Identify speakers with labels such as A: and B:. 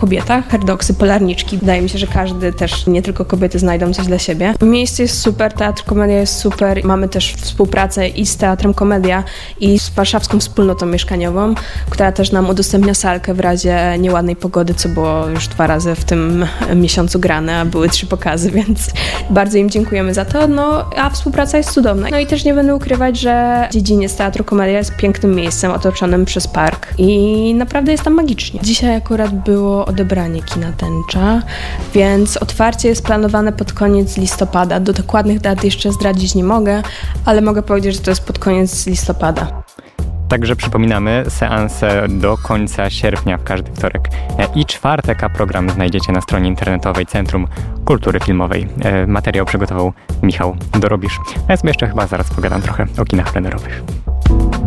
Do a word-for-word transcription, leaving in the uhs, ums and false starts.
A: kobietach, herdoksy, polarniczki. Wydaje mi się, że każdy też, nie tylko kobiety, znajdą coś dla siebie. Miejsce jest super, Teatr Komedia jest super. Mamy też współpracę i z Teatrem Komedia, i z warszawską wspólnotą mieszkaniową, która też nam udostępnia salkę w razie nieładnej pogody, co było już dwa razy w tym miesiącu grane, a były trzy pokazy, więc bardzo im dziękujemy za to, no a współpraca jest cudowna. No i też nie będę ukrywać, że dziedziniec Teatru Komedia jest pięknym miejscem otoczonym przez park i naprawdę jest tam magicznie. Dzisiaj akurat było odebranie kina Tęcza, więc otwarcie jest planowane pod koniec listopada. Do dokładnych dat jeszcze zdradzić nie mogę, ale mogę powiedzieć, że to jest pod koniec listopada.
B: Także przypominamy, seanse do końca sierpnia w każdy wtorek i czwartek, a program znajdziecie na stronie internetowej Centrum Kultury Filmowej. Materiał przygotował Michał Dorobisz. A ja sobie jeszcze chyba zaraz pogadam trochę o kinach plenerowych.